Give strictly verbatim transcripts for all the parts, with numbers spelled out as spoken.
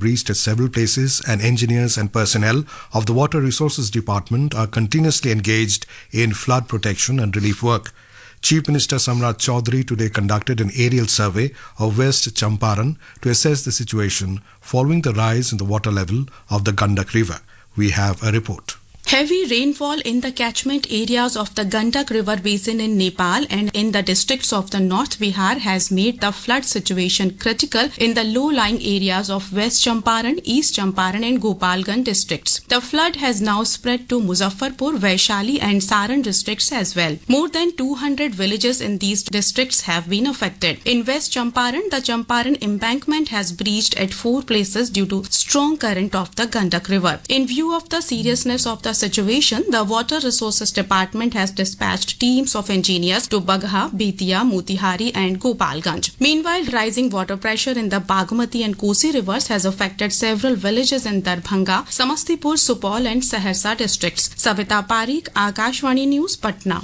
breached at several places, and engineers and personnel of the Water Resources Department are continuously engaged in flood protection and relief work. Chief Minister Samrat Chaudhary today conducted an aerial survey of West Champaran to assess the situation following the rise in the water level of the Gandak River. We have a report. Heavy rainfall in the catchment areas of the Gandak River basin in Nepal and in the districts of the North Bihar has made the flood situation critical in the low-lying areas of West Champaran, East Champaran and Gopalganj districts. The flood has now spread to Muzaffarpur, Vaishali and Saran districts as well. More than two hundred villages in these districts have been affected. In West Champaran, the Champaran embankment has breached at four places due to strong current of the Gandak River. In view of the seriousness of the situation, the Water Resources Department has dispatched teams of engineers to Bagha, Betia, Motihari and Gopalganj. Meanwhile, rising water pressure in the Bagmati and Kosi rivers has affected several villages in Darbhanga, Samastipur, Supol and Saharsa districts. Savita Parikh, Akashvani News, Patna.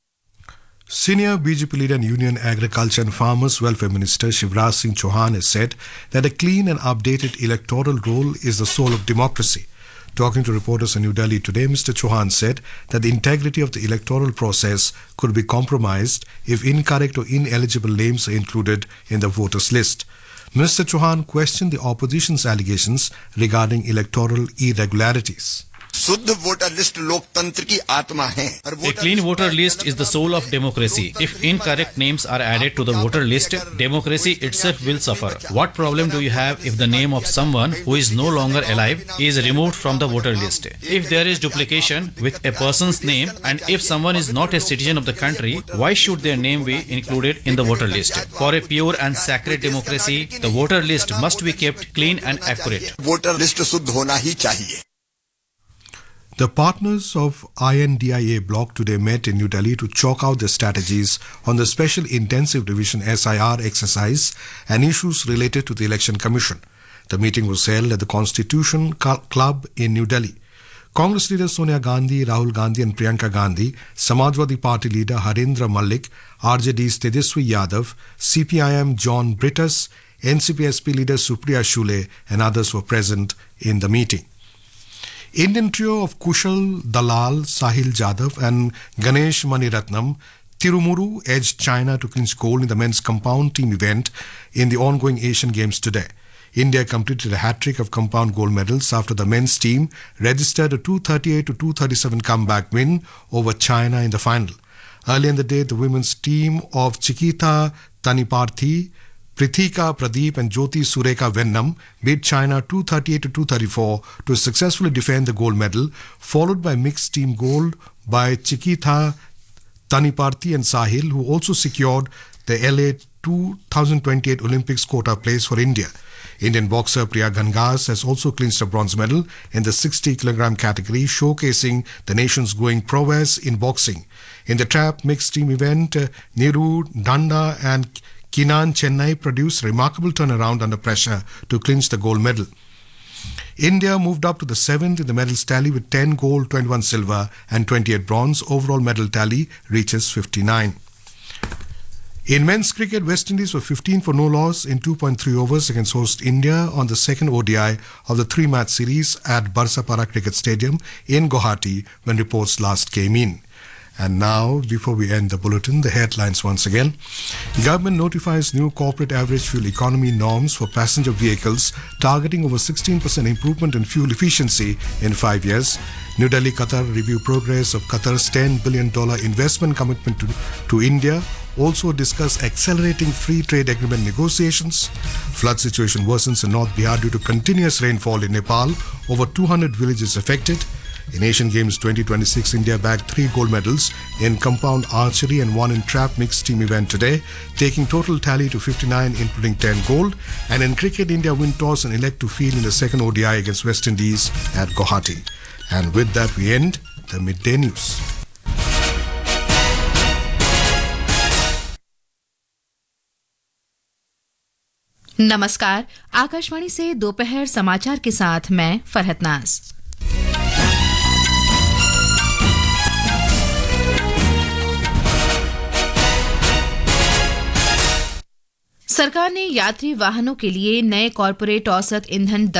Senior B J P leader and Union Agriculture and Farmers Welfare Minister Shivraj Singh Chauhan has said that a clean and updated electoral roll is the soul of democracy. Talking to reporters in New Delhi today, Mister Chauhan said that the integrity of the electoral process could be compromised if incorrect or ineligible names are included in the voters' list. Mister Chauhan questioned the opposition's allegations regarding electoral irregularities. शुद्ध voter list लोकतंत्र की आत्मा है. A clean voter list is the soul of democracy. If incorrect names are added to the voter list, democracy itself will suffer. What problem do you have if the name of someone who is no longer alive is removed from the voter list? If there is duplication with a person's name and if someone is not a citizen of the country, why should their name be included in the voter list? For a pure and sacred democracy, the voter list must be kept clean and accurate. Voter list शुद्ध होना ही चाहिए. The partners of I N D I A bloc today met in New Delhi to chalk out their strategies on the Special Intensive Division S I R exercise and issues related to the Election Commission. The meeting was held at the Constitution Club in New Delhi. Congress leader Sonia Gandhi, Rahul Gandhi and Priyanka Gandhi, Samajwadi Party leader Harendra Malik, R J D's Tejaswi Yadav, C P I M John Brittus, N C P S P leader Supriya Shule and others were present in the meeting. Indian trio of Kushal Dalal, Sahil Jadhav and Ganesh Maniratnam Tirumuru edged China to clinch gold in the men's compound team event in the ongoing Asian Games today. India completed a hat-trick of compound gold medals after the men's team registered a two thirty-eight to two thirty-seven comeback win over China in the final. Earlier in the day, the women's team of Chikita Taniparthi, Prithika Pradeep and Jyoti Sureka Vennam beat China two thirty-eight to two thirty-four to successfully defend the gold medal, followed by mixed team gold by Chikita Taniparthi and Sahil, who also secured the L A two thousand twenty-eight Olympics quota place for India. Indian boxer Priya Gangas has also clinched a bronze medal in the sixty kilogram category, showcasing the nation's growing prowess in boxing. In the trap mixed team event, uh, Niru Danda and Kinan Chennai produced remarkable turnaround under pressure to clinch the gold medal. India moved up to the seventh in the medals tally with ten gold, twenty-one silver and twenty-eight bronze. Overall medal tally reaches fifty-nine. In men's cricket, West Indies were fifteen for no loss in two point three overs against host India on the second O D I of the three-match series at Barsapara Cricket Stadium in Guwahati when reports last came in. And now, before we end the bulletin, the headlines once again. Government notifies new corporate average fuel economy norms for passenger vehicles, targeting over sixteen percent improvement in fuel efficiency in five years. New Delhi, Qatar review progress of Qatar's ten billion dollars investment commitment to, to India. Also discuss accelerating free trade agreement negotiations. Flood situation worsens in North Bihar due to continuous rainfall in Nepal. Over two hundred villages affected. In Asian Games twenty twenty-six, India bagged three gold medals in compound archery and one in trap mixed team event today, taking total tally to fifty-nine, including ten gold. And in cricket, India win toss and elect to field in the second O D I against West Indies at Guwahati. And with that, we end the midday news. नमस्कार, आकाशवाणी से दोपहर समाचार के साथ मैं फरहत नाज। सरकार ने यात्री वाहनों के लिए नए कॉर्पोरेट औसत ईंधन